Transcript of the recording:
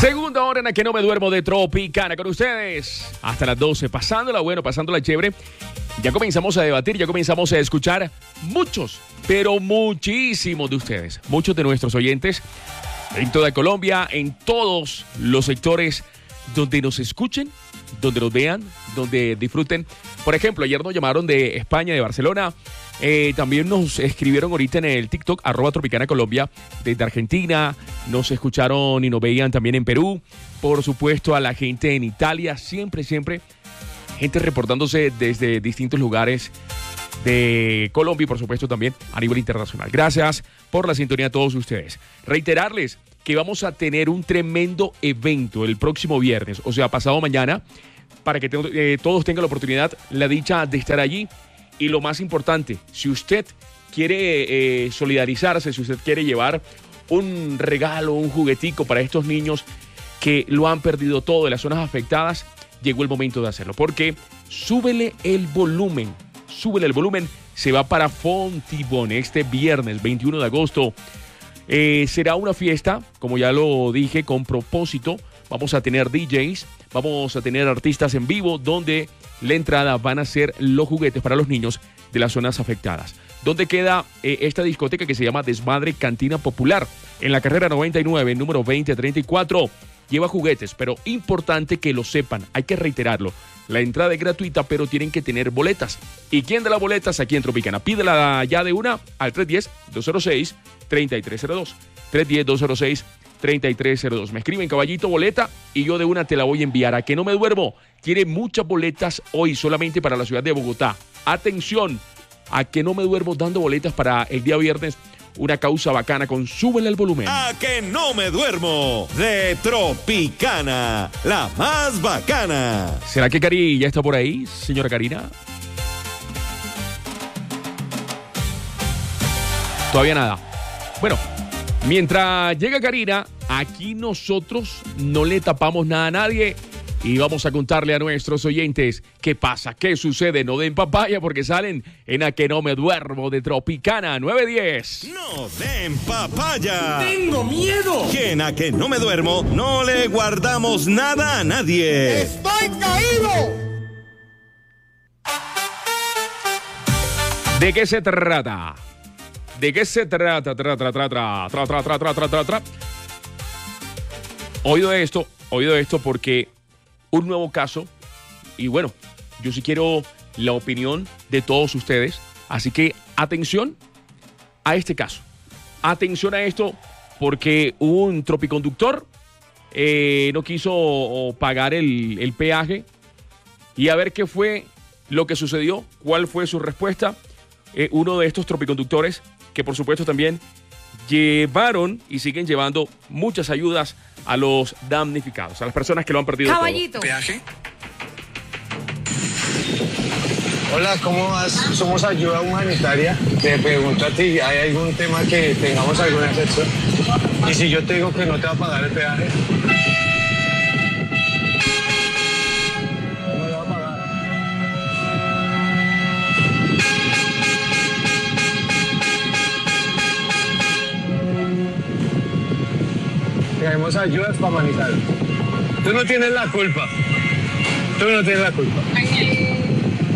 Segunda hora en la que no me duermo de Tropicana con ustedes. Hasta las 12, pasándola bueno, pasándola chévere. Ya comenzamos a debatir, ya comenzamos a escuchar muchos, pero muchísimos de ustedes. Muchos de nuestros oyentes en toda Colombia, en todos los sectores donde nos escuchen, donde nos vean, donde disfruten. Por ejemplo, ayer nos llamaron de España, de Barcelona. También nos escribieron ahorita en el TikTok, @Tropicana Colombia, desde Argentina. Nos escucharon y nos veían también en Perú. Por supuesto, a la gente en Italia. Siempre, gente reportándose desde distintos lugares de Colombia y, por supuesto, también a nivel internacional. Gracias por la sintonía a todos ustedes. Reiterarles que vamos a tener un tremendo evento el próximo viernes, o sea, pasado mañana, para que todos tengan la oportunidad, la dicha de estar allí. Y lo más importante, si usted quiere solidarizarse, si usted quiere llevar un regalo, un juguetico para estos niños que lo han perdido todo en las zonas afectadas, llegó el momento de hacerlo. Porque súbele el volumen, se va para Fontibón este viernes 21 de agosto. Será una fiesta, como ya lo dije, con propósito. Vamos a tener DJs, vamos a tener artistas en vivo, donde la entrada van a ser los juguetes para los niños de las zonas afectadas. ¿Dónde queda esta discoteca que se llama Desmadre Cantina Popular? En la carrera 99, número 2034. Lleva juguetes, pero importante que lo sepan, hay que reiterarlo. La entrada es gratuita, pero tienen que tener boletas. ¿Y quién da las boletas? Aquí en Tropicana. Pídela ya de una al 310-206-3302. 310-206-3302. Me escriben caballito boleta y yo de una te la voy a enviar. A que no me duermo. Tiene muchas boletas hoy solamente para la ciudad de Bogotá. Atención, a que no me duermo dando boletas para el día viernes. Una causa bacana con súbele el volumen. A que no me duermo de Tropicana, la más bacana. ¿Será que Cari ya está por ahí, señora Karina? Todavía nada. Bueno, mientras llega Karina, aquí nosotros no le tapamos nada a nadie y vamos a contarle a nuestros oyentes qué pasa, qué sucede. No den papaya porque salen en A que no me duermo de Tropicana 910. No den papaya. ¡Tengo miedo! Que en A que no me duermo no le guardamos nada a nadie. ¡Estoy caído! ¿De qué se trata? ¿De qué se trata? Oído esto porque un nuevo caso, y bueno, yo sí quiero la opinión de todos ustedes, así que atención a este caso, atención a esto, porque un tropiconductor no quiso pagar el peaje, y a ver qué fue lo que sucedió, cuál fue su respuesta. Uno de estos tropiconductores, que por supuesto también llevaron y siguen llevando muchas ayudas a los damnificados, a las personas que lo han perdido Caballito. todo. ¿Peaje? Hola, ¿cómo vas? Somos ayuda humanitaria. Te pregunto a ti, ¿hay algún tema que tengamos alguna excepción? Y si yo te digo que no te va a pagar el peaje, no lo va a pagar. Traemos ayudas para Manizales. Tú no tienes la culpa. Tú no tienes la culpa.